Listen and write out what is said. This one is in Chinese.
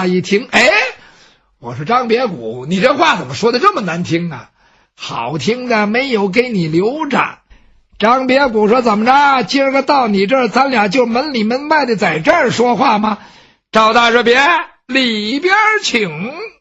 大一听，哎，我说张别谷，你这话怎么说的这么难听啊？好听的没有给你留着。张别谷说，怎么着，今儿个到你这儿，咱俩就门里门外的在这儿说话吗？赵大说，别，里边请。